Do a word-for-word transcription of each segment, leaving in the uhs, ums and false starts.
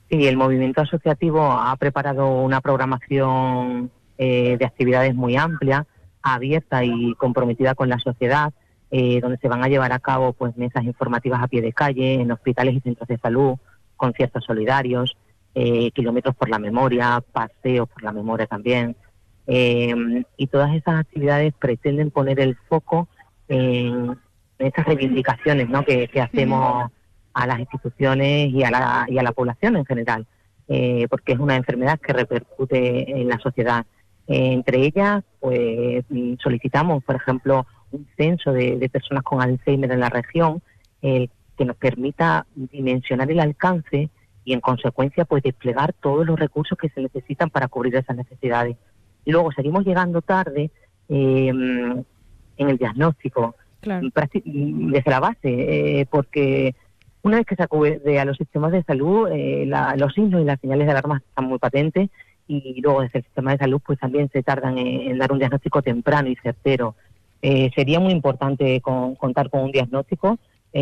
Sí, el movimiento asociativo ha preparado una programación eh, de actividades muy amplia, abierta y comprometida con la sociedad, eh, donde se van a llevar a cabo pues mesas informativas a pie de calle, en hospitales y centros de salud, conciertos solidarios, eh, kilómetros por la memoria, paseos por la memoria también. Eh, y todas esas actividades pretenden poner el foco en esas reivindicaciones, ¿no?, que, que hacemos uh-huh. a las instituciones y a la, y a la población en general, eh, porque es una enfermedad que repercute en la sociedad. Eh, entre ellas, pues solicitamos, por ejemplo, un censo de, de personas con Alzheimer en la región, eh, que nos permita dimensionar el alcance y, en consecuencia, pues desplegar todos los recursos que se necesitan para cubrir esas necesidades. Y luego seguimos llegando tarde eh, en el diagnóstico, claro. desde la base, eh, porque una vez que se acude a los sistemas de salud, eh, la, los signos y las señales de alarma están muy patentes, y luego desde el sistema de salud pues también se tardan en, en dar un diagnóstico temprano y certero. Eh, sería muy importante con, contar con un diagnóstico,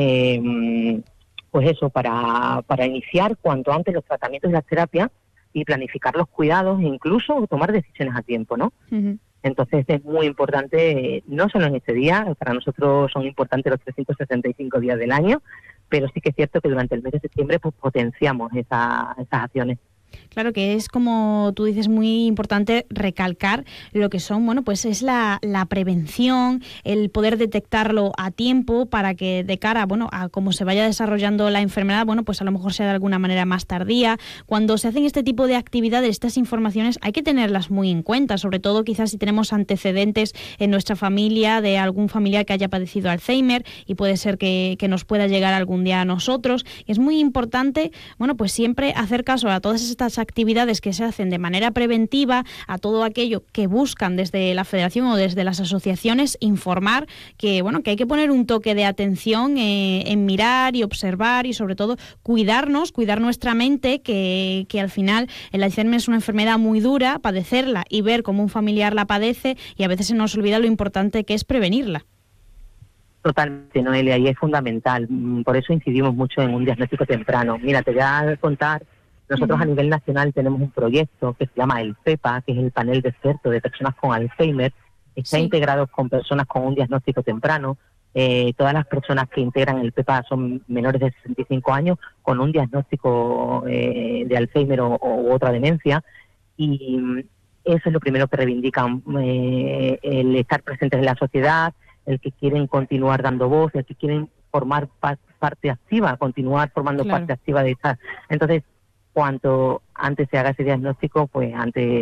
eh, pues eso, para, para iniciar cuanto antes los tratamientos y las terapias y planificar los cuidados e incluso tomar decisiones a tiempo, ¿no? Uh-huh. Entonces es muy importante, no solo en este día, para nosotros son importantes los trescientos sesenta y cinco días del año, pero sí que es cierto que durante el mes de septiembre pues potenciamos esa, esas acciones. Claro que es, como tú dices, muy importante recalcar lo que son, bueno, pues es la, la prevención, el poder detectarlo a tiempo para que de cara, bueno, a cómo se vaya desarrollando la enfermedad, bueno, pues a lo mejor sea de alguna manera más tardía. Cuando se hacen este tipo de actividades, estas informaciones hay que tenerlas muy en cuenta, sobre todo quizás si tenemos antecedentes en nuestra familia de algún familiar que haya padecido Alzheimer, y puede ser que, que nos pueda llegar algún día a nosotros. Es muy importante, bueno, pues siempre hacer caso a todas esas estas actividades que se hacen de manera preventiva, a todo aquello que buscan desde la Federación o desde las asociaciones, informar que, bueno, que hay que poner un toque de atención eh, en mirar y observar, y sobre todo cuidarnos, cuidar nuestra mente, que, que al final el Alzheimer es una enfermedad muy dura, padecerla y ver cómo un familiar la padece, y a veces se nos olvida lo importante que es prevenirla. Totalmente, Noelia, y es fundamental. Por eso incidimos mucho en un diagnóstico temprano. Mira, te voy a contar. Nosotros uh-huh. a nivel nacional tenemos un proyecto que se llama el PEPA, que es el Panel de Expertos de Personas con Alzheimer. Está sí. integrado con personas con un diagnóstico temprano. Eh, todas las personas que integran el PEPA son menores de sesenta y cinco años con un diagnóstico eh, de Alzheimer o, o otra demencia. Y eso es lo primero que reivindican, eh, el estar presentes en la sociedad, el que quieren continuar dando voz, el que quieren formar pa- parte activa, continuar formando claro. parte activa de esta. Entonces, cuanto antes se haga ese diagnóstico, pues antes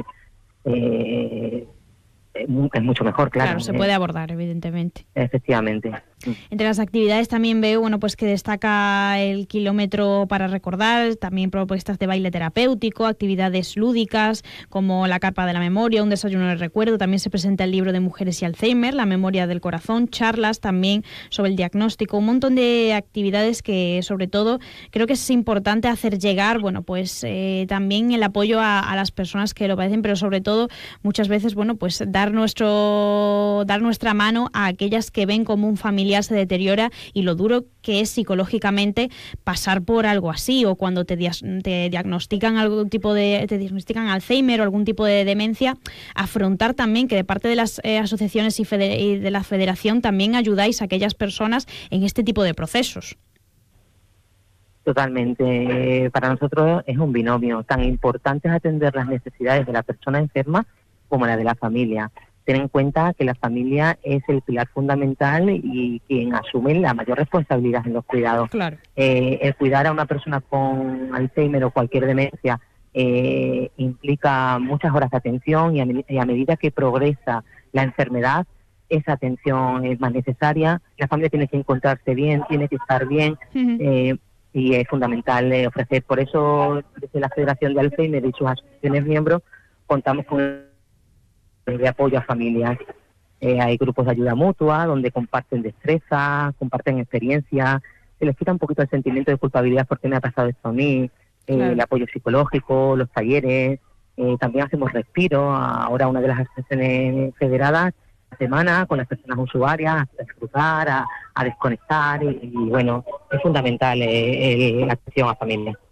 eh, es mucho mejor, claro. Claro, se puede abordar, evidentemente. Efectivamente. Entre las actividades también veo, bueno, pues que destaca el kilómetro para recordar, también propuestas de baile terapéutico, actividades lúdicas como la carpa de la memoria, un desayuno de recuerdo. También se presenta el libro de Mujeres y Alzheimer, la memoria del corazón, charlas también sobre el diagnóstico, un montón de actividades que, sobre todo, creo que es importante hacer llegar, bueno, pues eh, también el apoyo a, a las personas que lo padecen, pero sobre todo muchas veces, bueno, pues dar nuestro dar nuestra mano a aquellas que ven como un familiar se deteriora, y lo duro que es psicológicamente pasar por algo así, o cuando te, dias, te diagnostican algún tipo de te diagnostican Alzheimer o algún tipo de demencia, afrontar también que de parte de las eh, asociaciones y, fede, y de la Federación también ayudáis a aquellas personas en este tipo de procesos. Totalmente. Para nosotros es un binomio. Tan importante es atender las necesidades de la persona enferma como la de la familia. Ten en cuenta que la familia es el pilar fundamental y quien asume la mayor responsabilidad en los cuidados. Claro. Eh, el cuidar a una persona con Alzheimer o cualquier demencia eh, implica muchas horas de atención, y a, y a medida que progresa la enfermedad, esa atención es más necesaria. La familia tiene que encontrarse bien, tiene que estar bien, uh-huh. eh, y es fundamental eh, ofrecer. Por eso, desde la Federación de Alzheimer y sus asociaciones miembros, contamos con de apoyo a familias. Eh, hay grupos de ayuda mutua donde comparten destrezas, comparten experiencias, se les quita un poquito el sentimiento de culpabilidad porque me ha pasado esto a mí, eh, claro. el apoyo psicológico, los talleres, eh, también hacemos respiro, ahora una de las asociaciones federadas, la semana con las personas usuarias, a disfrutar, a, a desconectar, y, y bueno, es fundamental eh, eh, la atención a familias.